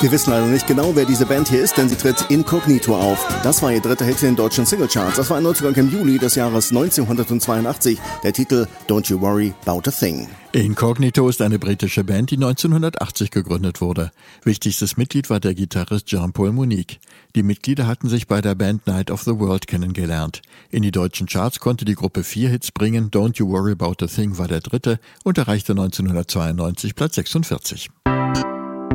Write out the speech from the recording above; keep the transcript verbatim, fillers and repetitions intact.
Wir wissen leider nicht genau, wer diese Band hier ist, denn sie tritt inkognito auf. Das war ihr dritter Hit in den deutschen Singlecharts. Das war ein Neuzugang im Juli des Jahres neunzehnhundertzweiundachtzig. Der Titel Don't You Worry About a Thing. Incognito ist eine britische Band, die neunzehnhundertachtzig gegründet wurde. Wichtigstes Mitglied war der Gitarrist Jean-Paul Monique. Die Mitglieder hatten sich bei der Band Night of the World kennengelernt. In die deutschen Charts konnte die Gruppe vier Hits bringen. Don't You Worry About a Thing war der dritte und erreichte neunzehnhundertzweiundneunzig Platz sechsundvierzig.